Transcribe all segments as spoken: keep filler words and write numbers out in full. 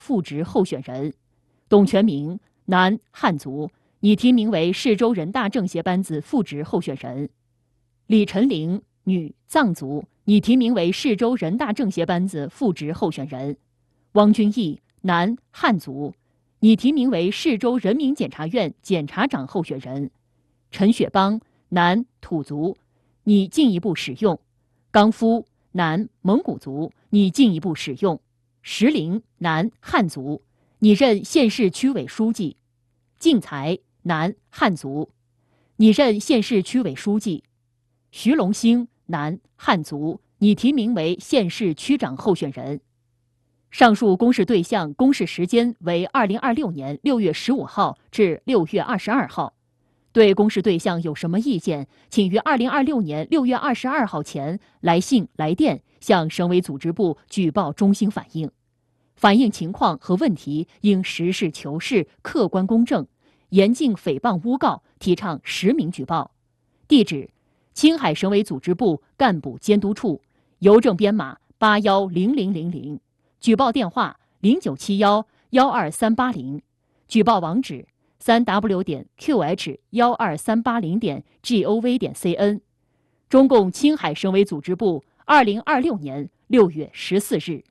副职候选人；董全明，男，汉族，拟提名为市州人大政协班子副职候选人；李晨玲，女，藏族，拟提名为市州人大政协班子副职候选人；汪君毅，男，汉族，拟提名为市州人民检察院检察长候选人；陈雪邦，男，土族，拟进一步使用；刚夫，男，蒙古族，拟进一步使用；石林，男，汉族，拟任县市区委书记；敬才，男，汉族，拟任县市区委书记；徐龙兴，男，汉族，拟提名为县市区长候选人。上述公示对象公示时间为二零二六年六月十五号至六月二十二号。对公示对象有什么意见，请于二零二六年六月二十二号前来信来电向省委组织部举报中心反映。反映情况和问题应实事求是、客观公正，严禁诽谤诬告，提倡实名举报。地址：青海省委组织部干部监督处，邮政编码八幺零零零零，举报电话零九七幺幺二三八零，举报网址三 w 点 qh 幺二三八零点 gov 点 cn。中共青海省委组织部，二零二六年六月十四日。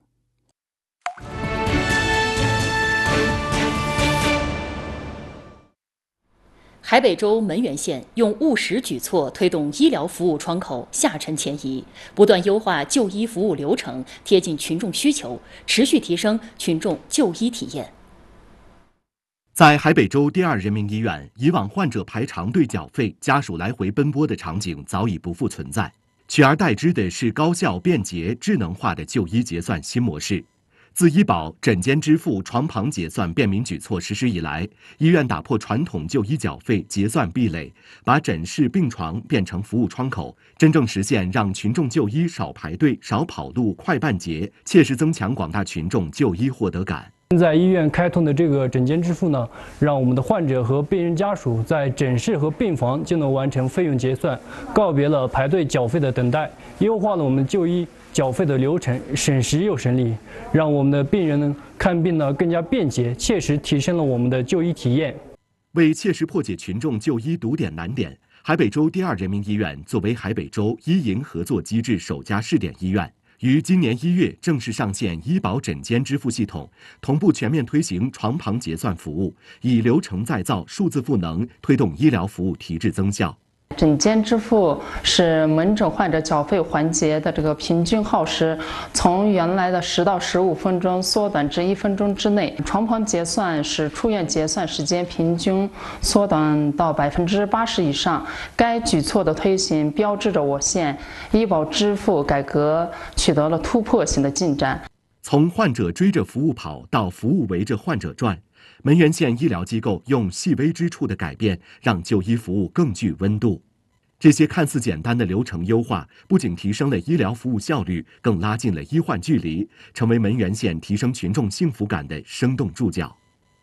海北州门源县用务实举措推动医疗服务窗口下沉前移，不断优化就医服务流程，贴近群众需求，持续提升群众就医体验。 在海北州第二人民医院，以往患者排长队缴费、家属来回奔波的场景早已不复存在，取而代之的是高效、便捷、智能化的就医结算新模式。自医保、诊间支付、床旁结算便民举措实施以来，医院打破传统就医缴费结算壁垒，把诊室、病床变成服务窗口，真正实现让群众就医少排队、少跑路、快办结，切实增强广大群众就医获得感。 现在医院开通的这个诊间支付呢，让我们的患者和病人家属在诊室和病房就能完成费用结算，告别了排队缴费的等待，优化了我们就医缴费的流程，省时又省力，让我们的病人呢看病呢更加便捷，切实提升了我们的就医体验。 为切实破解群众就医堵点难点，海北州第二人民医院作为海北州医银合作机制首家试点医院，于今年一月正式上线医保诊间支付系统，同步全面推行床旁结算服务，以流程再造、数字赋能推动医疗服务提质增效。 诊间支付使门诊患者缴费环节的这个平均耗时从原来的十到十五分钟缩短至一分钟之内。床旁结算使出院结算时间平均缩短到百分之八十以上。该举措的推行标志着我县医保支付改革取得了突破性的进展。 从患者追着服务跑到服务围着患者转，门源县医疗机构用细微之处的改变，让就医服务更具温度。这些看似简单的流程优化，不仅提升了医疗服务效率，更拉近了医患距离，成为门源县提升群众幸福感的生动注脚。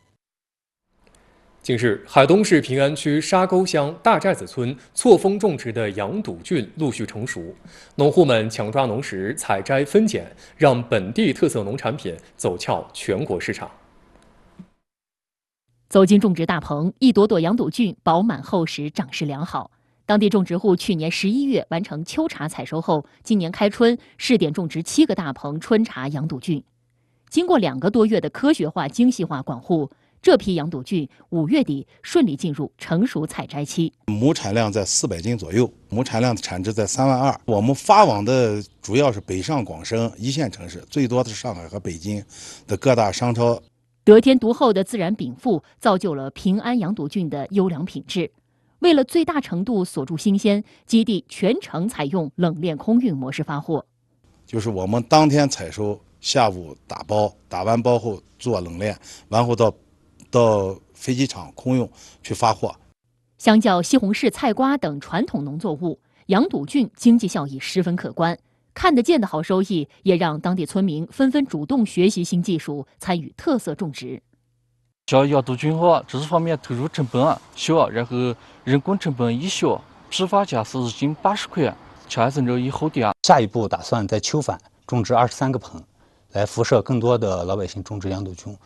近日，海东市平安区沙沟乡大寨子村错峰种植的洋赌菌陆续成熟，农户们抢抓农时采摘分拣，让本地特色农产品走俏全国市场。 走进种植大棚，一朵朵洋赌菌饱满厚实，长势良好。当地种植户去年十一月完成秋茶采收后，今年开春试点种植七个大棚春茶洋赌菌。经过两个多月的科学化、精细化管护，这批洋赌菌五月底顺利进入成熟采摘期。 亩产量在四百斤左右，亩产量的产值在三万二。我们发往的主要是北上广深一线城市，最多的是上海和北京的各大商超。 得天独厚的自然禀赋，造就了平安洋赌菌的优良品质。为了最大程度锁住新鲜，基地全程采用冷链空运模式发货。 就是我们当天采收，下午打包，打完包后做冷链，然后到到飞机场空运去发货。 相较西红柿、菜瓜等传统农作物，洋赌菌经济效益十分可观。看得见的好收益，也让当地村民纷纷主动学习新技术，参与特色种植。 像洋赌菌话，知识方面投入成本小，然后人工成本也小，批发价是一斤八十块，切成了以后的。 下一步打算在秋返种植二十三个棚，来辐射更多的老百姓种植洋赌菌。